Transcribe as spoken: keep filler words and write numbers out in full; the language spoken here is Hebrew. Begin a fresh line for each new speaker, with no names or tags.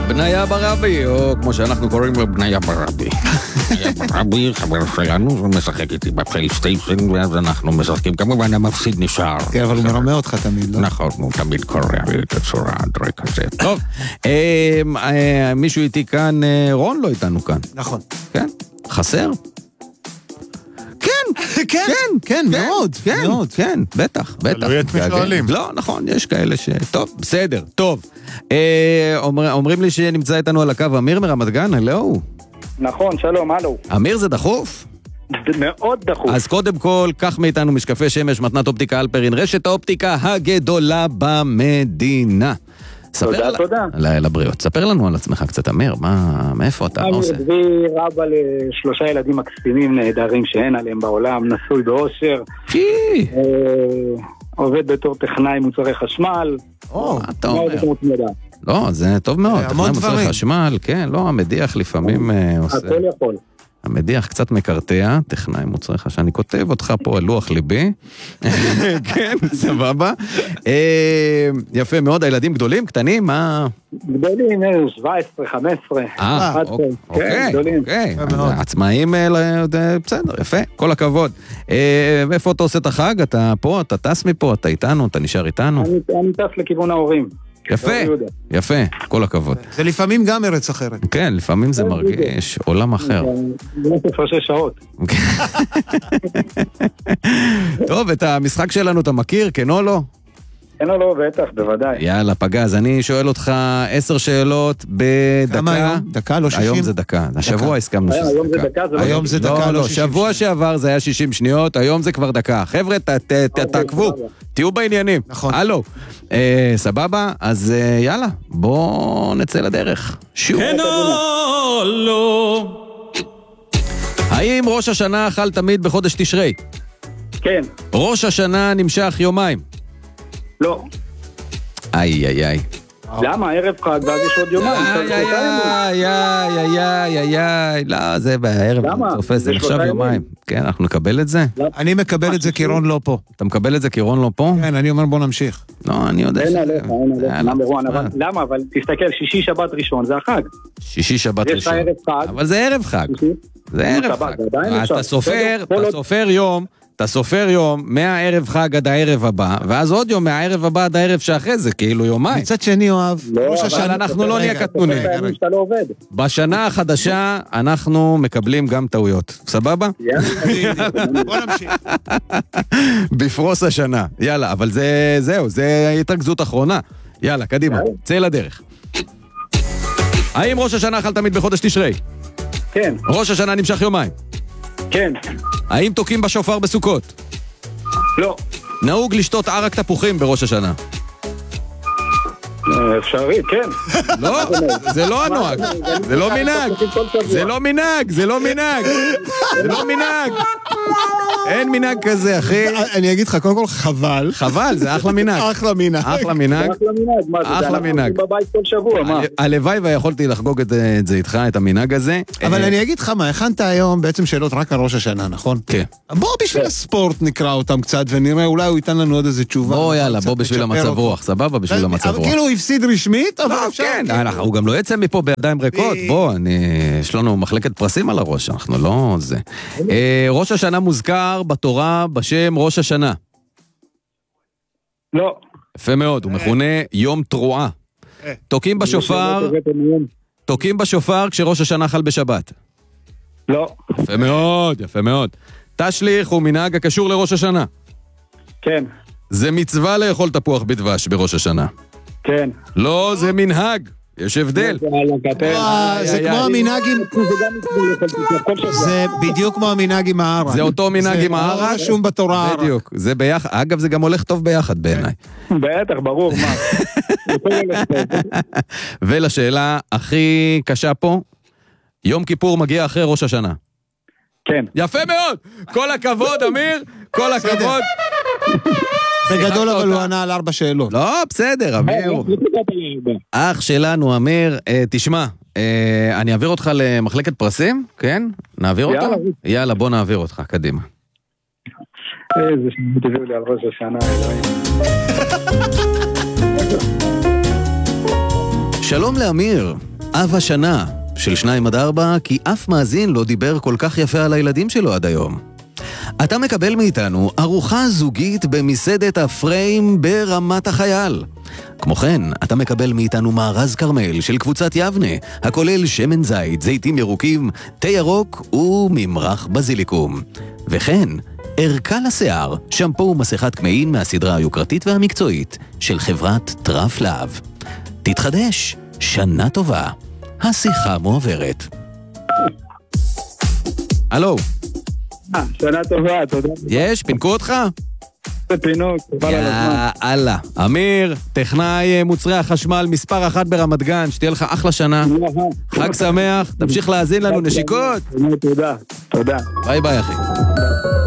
בניה ברבי, או כמו שאנחנו קוראים לו, בניה ברבי. בניה ברבי, חבר שלנו, הוא משחק איתי בפלייסטיישן, ואז אנחנו משחקים, כמובן המפסיד נשאר.
כן, אבל הוא מרמה אותך תמיד, לא?
נכון, הוא תמיד קורא את הצורה הדרק הזה. טוב, מישהו איתי כאן, רון לא איתנו כאן.
נכון.
כן? חסר? כן,
כן, כן, מאוד, מאוד.
כן, בטח, בטח.
תלוי את מי שואלים.
לא, נכון, יש כאלה ש... טוב, בסדר, טוב. אומרים לי שנמצא איתנו על הקו אמיר מרמת גן, הלו.
נכון, שלום, הלו.
אמיר זה דחוף?
מאוד דחוף.
אז קודם כל, קח מאיתנו משקפי שמש, מתנת אופטיקה אלפרין, רשת האופטיקה הגדולה במדינה.
תודה, תודה.
לבריאות. ספר לנו על עצמך קצת, אמיר, מאיפה אתה, מה עושה?
אני דביר, אבא לשלושה ילדים מקסימים נהדרים שאין עליהם בעולם, נשוי באושר. עובד בתור טכנאי מוצרי חשמל.
או, אתה אומר. לא, זה טוב מאוד. טכנאי מוצרי חשמל, כן, לא, המדיח לפעמים עושה.
הכל יכול.
המדיח קצת מקרטע, טכנאי מוצרי חשמל, אני כותב אותך פה על לוח ליבי. כן, סבבה. יפה מאוד, הילדים גדולים, קטנים, מה?
גדולים, שבע עשרה, חמש עשרה.
אה, אוקיי, אוקיי. עצמאים, בסדר, יפה, כל הכבוד. איפה אתה עושה את החג? אתה פה, אתה טס מפה, אתה איתנו, אתה נשאר איתנו?
אני טס לכיוון ההורים.
יפה, יפה, כל הכבוד.
זה לפעמים גם ארץ אחרת.
כן, לפעמים זה מרגיש עולם אחר.
זה הפרשי שעות.
טוב, את המשחק שלנו אתה מכיר, כן או לא?
כן או לא, בטח, בוודאי.
יאללה, פגז, אני שואל אותך עשר שאלות בדקה.
כמה היום? דקה, לא שישים?
היום זה דקה. השבוע הסכמנו שזה דקה.
היום זה דקה, זה לא
היום זה דקה,
לא שישים. שבוע שעבר זה היה שישים שניות, היום זה כבר דקה. חבר'ה, תעקבו, תהיו בעניינים.
נכון.
הלו. סבבה? אז יאללה, בואו נצא לדרך. שוב.
כן או לא.
האם ראש השנה חל תמיד בחודש תשרי?
כן.
ראש השנה נמשך יומיים?
לא.
איי, איי, איי.
למה? ערב חג, ואז יש עוד יומיים.
איי, איי, איי, איי, איי, איי, איי, לא, זה בערב.
למה?
זה נחשב יומיים. כן, אנחנו נקבל את זה?
אני מקבל את זה כי רון לא פה.
אתה מקבל את זה כי רון לא פה?
כן, אני אומר בוא נמשיך.
לא, אני יודע.
אין עליך, אין עליך. למה? אבל תסתכל, שישי שבת ראשון, זה החג.
שישי שבת ראשון.
יש ערב חג.
אבל זה ערב חג. זה ערב חג. אז אתה סופר, אתה סופר יום. אתה סופר יום מהערב חג עד הערב הבא, ואז עוד יום מהערב הבא עד הערב שאחרי זה, כאילו יומיים.
מצד שני, אוהב.
אבל אנחנו לא נהיה קטנונים. בשנה החדשה אנחנו מקבלים גם טעויות. סבבה?
בוא נמשיך.
בפרוס השנה. יאללה, אבל זה, זהו, זה התרכזות אחרונה. יאללה, קדימה, צא לדרך. האם ראש השנה חל תמיד בחודש תשרי?
כן.
ראש השנה נמשך יומיים?
כן.
האם תוקים בשופר בסוכות?
לא.
נהוג לשתות ערק תפוחים בראש השנה?
אפשרי, כן.
לא, זה לא הנוהג. זה לא מנהג. זה לא מנהג, זה לא מנהג. זה לא מנהג. אין מנהג כזה, אחי.
אני אגיד לך, קודם כל חבל.
חבל, זה אחלה מנהג.
אחלה מנהג.
אחלה מנהג. אחלה מנהג.
בבית כל שבוע, מה?
הלוואי ויכולתי לחגוג את זה איתך, את המנהג הזה.
אבל אני אגיד לך מה, הכנת היום בעצם שאלות רק על ראש השנה, נכון?
כן.
בוא בשביל הספורט נקרא אותם קצת, ונראה, אולי הוא ייתן לנו עוד איזה תשובה.
בוא יאללה, בוא בשביל המצב רוח, סבבה? בשביל המצב רוח.
כאילו הוא הפסיד רשמית, אבל אפשר...
כן, הוא גם לא יצא מפה בידיים ריקות. בוא, יש לנו מחלקת פרסים על הראש, אנחנו לא זה. ראש השנה מוזכר בתורה בשם ראש השנה.
לא.
יפה מאוד, הוא מכונה יום תרועה. תוקים בשופר, תוקים בשופר כשראש השנה חל בשבת.
לא.
יפה מאוד, יפה מאוד. תשליך הוא מנהג הקשור לראש השנה.
כן.
זה מצווה לאכול תפוח בדבש בראש השנה.
כן.
לא, זה מנהג. יש הבדל.
זה כמו המנהג עם... זה בדיוק כמו המנהג עם הערק.
זה אותו מנהג עם הערק.
זה רשום בתורה הערק.
בדיוק. זה ביחד. אגב, זה גם הולך טוב ביחד בעיניי.
בטח, ברור, מה.
ולשאלה הכי קשה פה, יום כיפור מגיע אחרי ראש השנה.
כן.
יפה מאוד. כל הכבוד, אמיר. כל הכבוד.
בגדול אבל הוא ענה על ארבע שאלות.
לא, בסדר, אמיר. אח שלנו, אמיר, תשמע, אני אעביר אותך למחלקת פרסים, כן? נעביר אותך? יאללה, בוא נעביר אותך, קדימה.
איזה שתביאו לי על ראש השנה, אלוהים.
שלום לאמיר. אב השנה של שניים עד ארבע, כי אף מאזין לא דיבר כל כך יפה על הילדים שלו עד היום. אתה מקבל מאיתנו ארוחה זוגית במסעדת הפריים ברמת החייל. כמו כן, אתה מקבל מאיתנו מארז קרמל של קבוצת יבנה, הכולל שמן זית, זיתים ירוקים, תה ירוק וממרח בזיליקום. וכן, ערכה לשיער, שמפו ומסכת קמעין מהסדרה היוקרתית והמקצועית של חברת טרף להב. תתחדש, שנה טובה. השיחה מועברת. הלו.
אה, שנה טובה, תודה.
יש, פינקו אותך?
זה פינוק, תודה על הזמן.
יאללה. אמיר, טכנאי מוצרי החשמל מספר אחת ברמת גן, שתהיה לך אחלה שנה. חג שמח, תמשיך להאזין לנו, נשיקות.
תודה, תודה.
ביי ביי אחי.